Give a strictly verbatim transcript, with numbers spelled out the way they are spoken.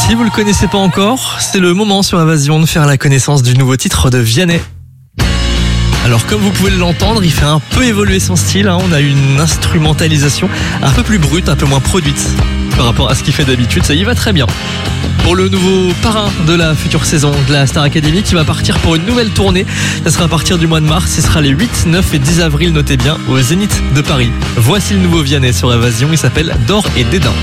Si vous le connaissez pas encore, c'est le moment sur Évasion de faire la connaissance du nouveau titre de Vianney. Alors comme vous pouvez l'entendre, il fait un peu évoluer son style, hein. On a une instrumentalisation un peu plus brute, un peu moins produite par rapport à ce qu'il fait d'habitude, ça y va très bien. Pour le nouveau parrain de la future saison de la Star Academy qui va partir pour une nouvelle tournée, ça sera à partir du mois de mars, ce sera les huit, neuf et dix avril, notez bien, au Zénith de Paris. Voici le nouveau Vianney sur Évasion, il s'appelle D'or et dédain.